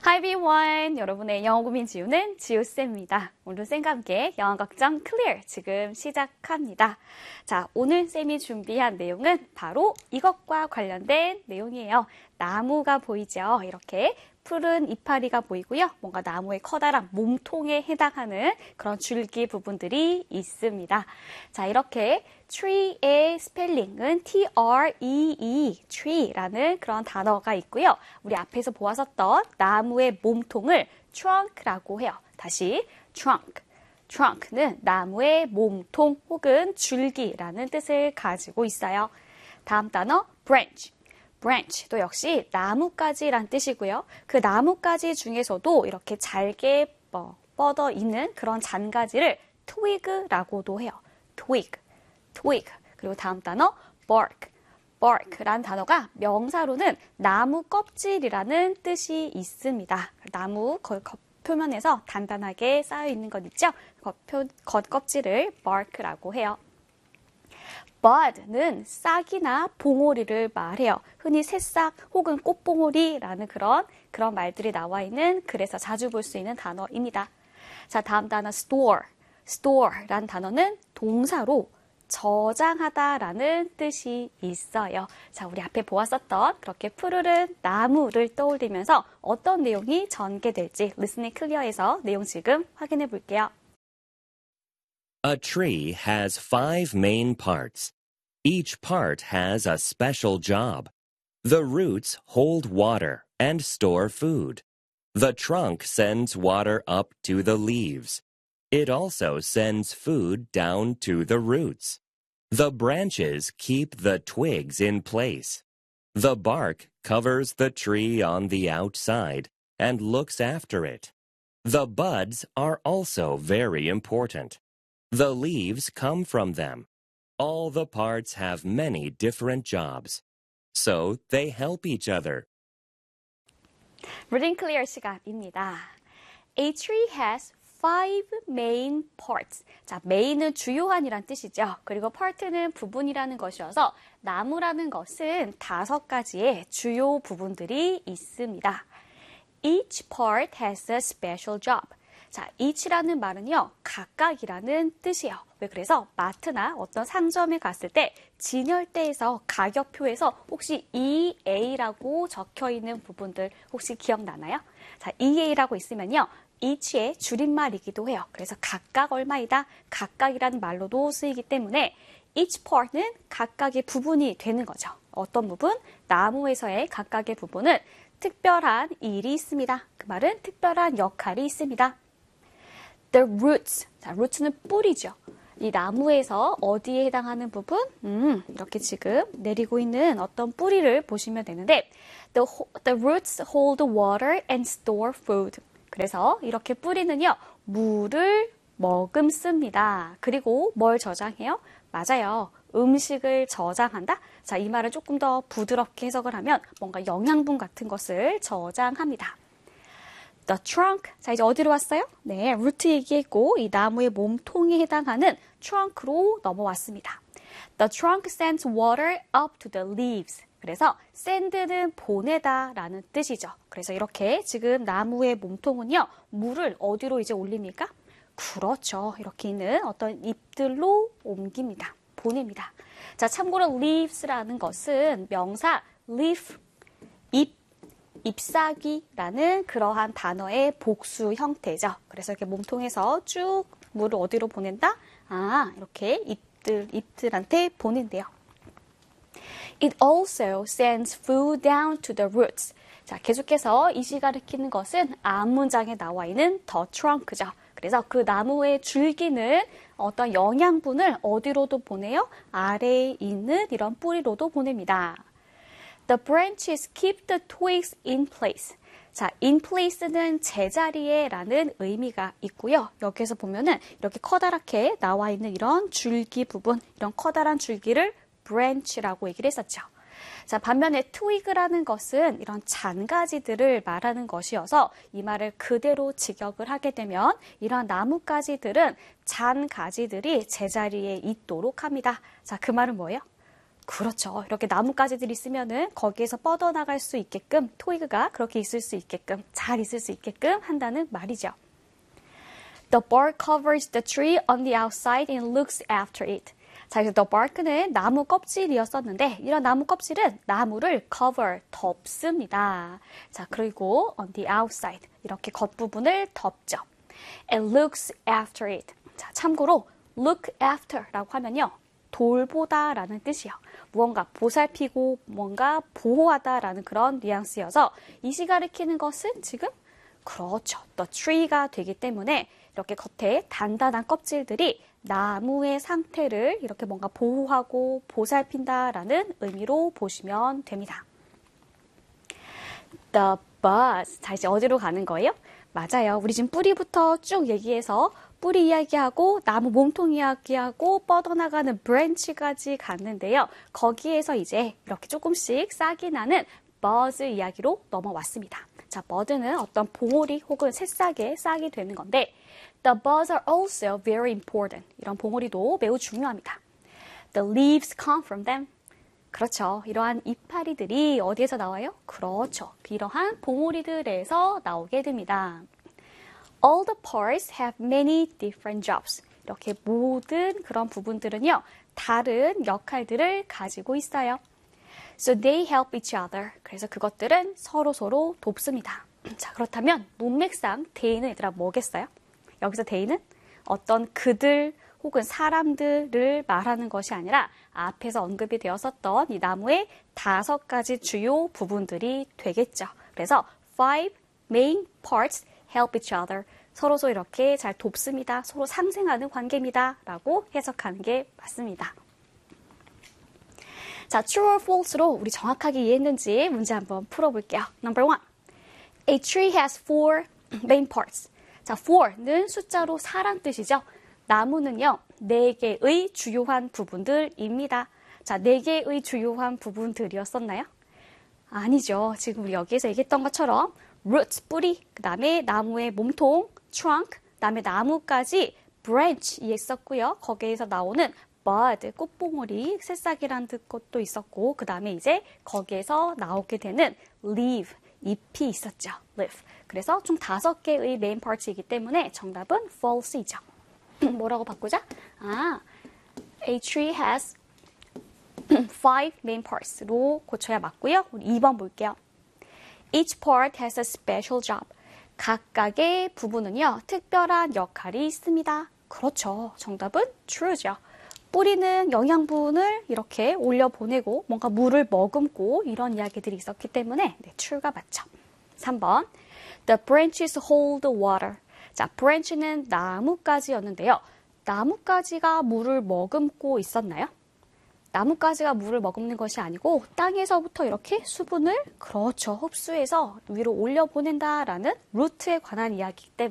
Hi everyone! 여러분의 영어 고민 지우는 지우쌤입니다. 오늘 쌤과 함께 영어 걱정 클리어 지금 시작합니다. 자, 오늘 쌤이 준비한 내용은 바로 이것과 관련된 내용이에요. 나무가 보이죠? 이렇게 푸른 이파리가 보이고요. 뭔가 나무의 커다란 몸통에 해당하는 그런 줄기 부분들이 있습니다. 자, 이렇게 tree의 스펠링은 T-R-E-E, tree라는 그런 단어가 있고요. 우리 앞에서 보았었던 나무의 몸통을 trunk라고 해요. 다시 trunk. trunk는 나무의 몸통 혹은 줄기라는 뜻을 가지고 있어요. 다음 단어 branch. branch도 역시 나뭇가지란 뜻이고요. 그 나뭇가지 중에서도 이렇게 잘게 뻗어 있는 그런 잔가지를 twig라고도 해요. twig. 그리고 다음 단어 bark. bark란 단어가 명사로는 나무 껍질이라는 뜻이 있습니다. 나무 표면에서 단단하게 쌓여 있는 것 있죠? 겉껍질을 bark라고 해요. bud는 싹이나 봉오리를 말해요. 흔히 새싹 혹은 꽃봉오리라는 그런 말들이 나와 있는 글에서 자주 볼 수 있는 단어입니다. 자, 다음 단어 store. store란 단어는 동사로 저장하다라는 뜻이 있어요. 자, 우리 앞에 보았었던 그렇게 푸르른 나무를 떠올리면서 어떤 내용이 전개될지 리스닝 클리어에서 내용 지금 확인해 볼게요. A tree has 5 main parts. Each part has a special job. The roots hold water and store food. The trunk sends water up to the leaves. It also sends food down to the roots. The branches keep the twigs in place. The bark covers the tree on the outside and looks after it. The buds are also very important. The leaves come from them. All the parts have many different jobs. So they help each other. Reading Clear 시간입니다. A tree has 5 main parts. 자, main은 주요한이란 뜻이죠. 그리고 part는 부분이라는 것이어서 나무라는 것은 5가지의 주요 부분들이 있습니다. Each part has a special job. 자, each라는 말은요, 각각이라는 뜻이에요. 왜 그래서 마트나 어떤 상점에 갔을 때 진열대에서 가격표에서 혹시 EA라고 적혀 있는 부분들 혹시 기억나나요? 자, EA라고 있으면요, each의 줄임말이기도 해요. 그래서 각각 얼마이다, 각각이라는 말로도 쓰이기 때문에 each part는 각각의 부분이 되는 거죠. 어떤 부분? 나무에서의 각각의 부분은 특별한 일이 있습니다. 그 말은 특별한 역할이 있습니다. The roots. 자, roots는 뿌리죠. 이 나무에서 어디에 해당하는 부분? 이렇게 지금 내리고 있는 어떤 뿌리를 보시면 되는데 The roots hold water and store food. 그래서 이렇게 뿌리는요, 물을 머금습니다. 그리고 뭘 저장해요? 맞아요. 음식을 저장한다? 자, 이 말을 조금 더 부드럽게 해석을 하면 뭔가 영양분 같은 것을 저장합니다. The trunk. 자, 이제 어디로 왔어요? 네, 루트 얘기했고 이 나무의 몸통에 해당하는 trunk로 넘어왔습니다. The trunk sends water up to the leaves. 그래서 send는 보내다 라는 뜻이죠. 그래서 이렇게 지금 나무의 몸통은요, 물을 어디로 이제 올립니까? 그렇죠. 이렇게 있는 어떤 잎들로 옮깁니다. 보냅니다. 자, 참고로 leaves라는 것은 명사 leaf, 잎사귀라는 그러한 단어의 복수 형태죠. 그래서 이렇게 몸통에서 쭉 물을 어디로 보낸다? 아, 이렇게 잎들한테 보낸대요. It also sends food down to the roots. 자, 계속해서 이시 가리키는 것은 앞문장에 나와 있는 the trunk죠. 그래서 그 나무의 줄기는 어떤 영양분을 어디로도 보내요? 아래에 있는 이런 뿌리로도 보냅니다. The branches keep the twigs in place. 자, in place는 제자리에 라는 의미가 있고요. 여기에서 보면은 이렇게 커다랗게 나와 있는 이런 줄기 부분, 이런 커다란 줄기를 branch라고 얘기를 했었죠. 자, 반면에 twig라는 것은 이런 잔가지들을 말하는 것이어서 이 말을 그대로 직역을 하게 되면 이런 나뭇가지들은 잔가지들이 제자리에 있도록 합니다. 자, 그 말은 뭐예요? 그렇죠. 이렇게 나뭇가지들이 있으면은 거기에서 뻗어나갈 수 있게끔 트위그가 그렇게 있을 수 있게끔 잘 있을 수 있게끔 한다는 말이죠. The bark covers the tree on the outside and looks after it. 자, 그래서 the bark는 나무 껍질이었었는데 이런 나무 껍질은 나무를 cover, 덮습니다. 자, 그리고 on the outside 이렇게 겉부분을 덮죠. And looks after it. 자, 참고로 look after라고 하면요. 돌보다라는 뜻이요. 무언가 보살피고 뭔가 보호하다라는 그런 뉘앙스여서 이시 가리키는 것은 지금 그렇죠. The tree가 되기 때문에 이렇게 겉에 단단한 껍질들이 나무의 상태를 이렇게 뭔가 보호하고 보살핀다라는 의미로 보시면 됩니다. The buzz. 자, 이제 어디로 가는 거예요? 맞아요. 우리 지금 뿌리부터 쭉 얘기해서 뿌리 이야기하고 나무 몸통 이야기하고 뻗어나가는 브랜치까지 갔는데요. 거기에서 이제 이렇게 조금씩 싹이 나는 버즈 이야기로 넘어왔습니다. 자, 버드는 어떤 봉오리 혹은 새싹의 싹이 되는 건데 The buds are also very important. 이런 봉오리도 매우 중요합니다. The leaves come from them. 그렇죠. 이러한 이파리들이 어디에서 나와요? 그렇죠. 이러한 봉오리들에서 나오게 됩니다. All the parts have many different jobs. 이렇게 모든 그런 부분들은요. 다른 역할들을 가지고 있어요. So they help each other. 그래서 그것들은 서로 돕습니다. 자, 그렇다면 문맥상 대의는 얘들아 뭐겠어요? 여기서 대의는 어떤 그들 혹은 사람들을 말하는 것이 아니라 앞에서 언급이 되었었던 이 나무의 5가지 주요 부분들이 되겠죠. 그래서 5 main parts help each other. 서로 이렇게 잘 돕습니다. 서로 상생하는 관계입니다. 라고 해석하는 게 맞습니다. 자, true or false로 우리 정확하게 이해했는지 문제 한번 풀어볼게요. Number 1. A tree has 4 main parts. 자, 4는 숫자로 4란 뜻이죠. 나무는요, 4개의 주요한 부분들입니다. 자, 4개의 주요한 부분들이었었나요? 아니죠. 지금 우리 여기에서 얘기했던 것처럼 roots, 뿌리, 그 다음에 나무의 몸통, trunk, 그 다음에 나무까지 branch 있었고요. 거기에서 나오는 bud, 꽃봉오리, 새싹이라는 것도 있었고 그 다음에 이제 거기에서 나오게 되는 leaf, 잎이 있었죠. leaf. 그래서 총 5개의 main parts이기 때문에 정답은 false이죠. 뭐라고 바꾸자? A tree has 5 main parts로 고쳐야 맞고요. 우리 2번 볼게요. Each part has a special job. 각각의 부분은요, 특별한 역할이 있습니다. 그렇죠. 정답은 true죠. 뿌리는 영양분을 이렇게 올려보내고 뭔가 물을 머금고 이런 이야기들이 있었기 때문에 네, true가 맞죠. 3번. The branches hold water. 자, branch는 나뭇가지였는데요. 나뭇가지가 물을 머금고 있었나요? 나뭇가지가 물을 머금는 것이 아니고 땅에서부터 이렇게 수분을 그렇죠. 흡수해서 위로 올려보낸다라는 루트에 관한 이야기이기 때문에